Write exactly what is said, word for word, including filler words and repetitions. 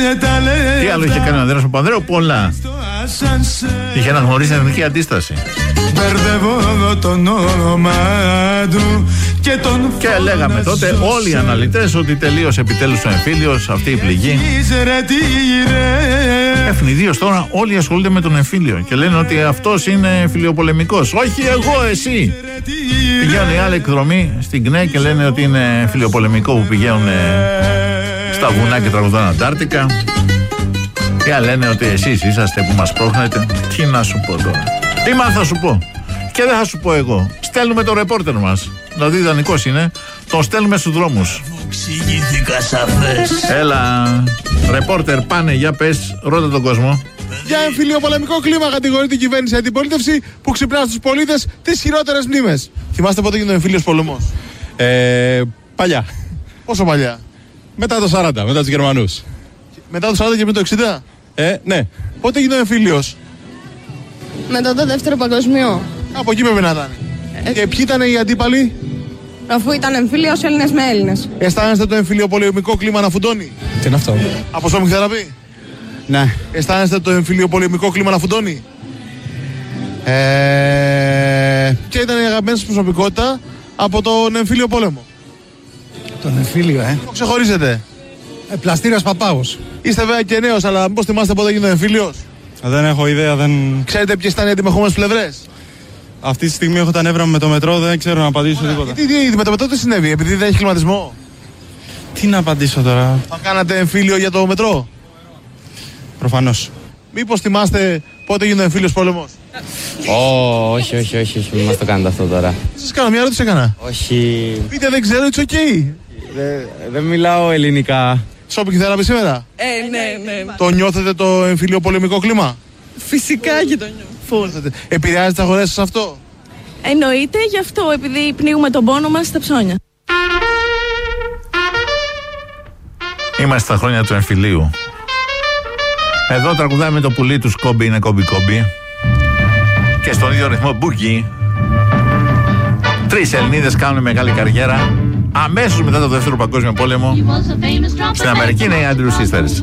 Τι άλλο είχε κάνει ο Ανδρέας Παπανδρέου? Πολλά. Είχε αναγνωρίσει την εθνική αντίσταση. Και λέγαμε τότε όλοι οι αναλυτές ότι τελείωσε επιτέλους ο εμφύλιος, αυτή η πληγή. Ευνηδίως τώρα όλοι ασχολούνται με τον εμφύλιο και λένε ότι αυτός είναι φιλιοπολεμικός. Όχι εγώ, εσύ. Πηγαίνουν οι άλλοι εκδρομή στην ΚΝΕ και λένε ότι είναι φιλιοπολεμικό που πηγαίνουν στα βουνά και τραγουδάνε Αντάρτικα. Και άλλοι λένε ότι εσείς είσαστε που μας πρόχνετε. Τι να σου πω τώρα? Τι μα θα σου πω? Και δεν θα σου πω εγώ. Στέλνουμε τον ρεπόρτερ μας. Δηλαδή ιδανικός είναι. Τον στέλνουμε στους δρόμους. Έλα, ρεπόρτερ, πάνε, για πες, ρώτα τον κόσμο. Για εμφυλιοπολεμικό κλίμα κατηγορεί την κυβέρνηση αντιπολίτευση που ξυπνά στους πολίτες τις χειρότερες μνήμες. Θυμάστε πότε έγινε ο εμφύλιος πολεμός? Ε, παλιά. Πόσο παλιά? Μετά το σαράντα, μετά τους Γερμανούς. Μετά το σαράντα και μετά το εξήντα? Ε, ναι. Πότε έγινε ο εμφύλιος? Μετά το δεύτερο παγκοσμίο. Από εκεί πρέπει να ήταν. Ε... Και ποιοι ήταν οι αντίπαλοι? Αφού ήταν εμφύλιος Έλληνες με Έλληνες. Αισθάνεστε το εμφυλιοπολεμικό κλίμα να φουντώνει? Τι είναι αυτό? Από σώμη θεραπεία. Ναι. Αισθάνεστε το εμφυλιοπολεμικό κλίμα να φουντώνει? Ε... Ποια ήταν η αγαπημένη σας προσωπικότητα από τον εμφύλιο πόλεμο? Τον εμφύλιο, ε. Το ξεχωρίζετε? ε Πλαστήρας Παπάγος. Είστε βέβαια και νέος, αλλά μήπως θυμάστε πότε έγινε ο εμφύλιος? Δεν έχω ιδέα, δεν... Ξέρετε ποιες ήταν οι αντιμεχόμενες πλευρές? Αυτή τη στιγμή έχω τα νεύρα με το μετρό, δεν ξέρω να απαντήσω Ωραία. τίποτα. Τι, τι, με το μετρό τι συνέβη, επειδή δεν έχει κλιματισμό? Τι να απαντήσω τώρα? Θα κάνατε εμφύλιο για το μετρό? Προφανώς. Μήπως θυμάστε πότε έγινε ο εμφύλιος πόλεμος? Oh, όχι, όχι, όχι, όχι, μην μας το κάνετε αυτό τώρα. Σας κάνω μια ερώτηση, έκανα. Όχι. Πείτε, δεν ξέρω, it's okay. Δεν δε μιλάω ελληνικά. Shopping θεραπεία σήμερα? Ε, ναι, ναι. Το νιώθετε το εμφυλιοπολεμικό κλίμα? Φυσικά και το νιώθω. Επηρεάζει τις αγορές σας αυτό? Εννοείται, γι' αυτό, επειδή πνίγουμε τον πόνο μας στα ψώνια. Είμαστε στα χρόνια του εμφυλίου. Εδώ τραγουδάμε το πουλί του Σκόμπι, είναι κόμπι κόμπι. Και στον ίδιο ρυθμό μπούκι. Τρεις Ελληνίδες κάνουν μεγάλη καριέρα αμέσως μετά το δεύτερο παγκόσμιο πόλεμο. Στην Αμερική είναι οι Andrew Sisters.